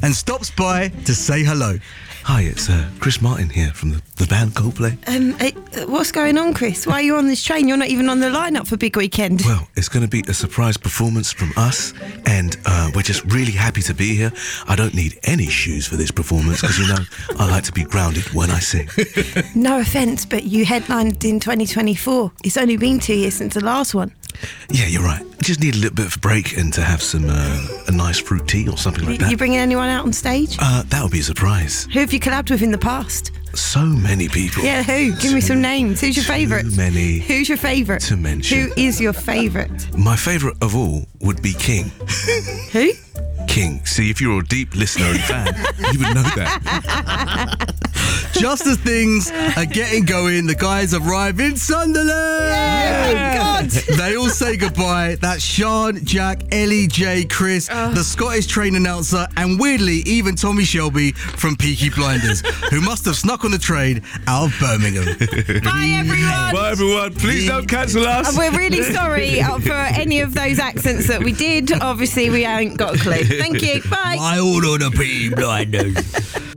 and stops by to say hello. Hi, it's Chris Martin here from the band Coldplay. What's going on, Chris? Why are you on this train? You're not even on the lineup for Big Weekend. Well, it's going to be a surprise performance from us, and we're just really happy to be here. I don't need any shoes for this performance because, you know, I like to be grounded when I sing. No offence, but you headlined in 2024. It's only been 2 years since the last one. Yeah, you're right. I just need a little bit of a break and to have some a nice fruit tea or something like that. You bringing anyone out on stage? That would be a surprise. Who have you collabed with in the past? So many people. Yeah, who? Give me some names. Who's your favourite? Too many. Who's your favourite? To mention. Who is your favourite? My favourite of all would be King. Who? King. See, if you're a deep listener and fan, you would know that. Just as things are getting going, the guys arrive in Sunderland. Yeah, God. They all say goodbye. That's Sean, Jack, Ellie, Jay, Chris, the Scottish train announcer, and weirdly, even Tommy Shelby from Peaky Blinders, who must have snuck on the train out of Birmingham. Bye, everyone. Bye, everyone. Please don't cancel us. We're really sorry for any of those accents that we did. Obviously, we ain't got a clue. Thank you. Bye. I ordered the Peaky Blinders.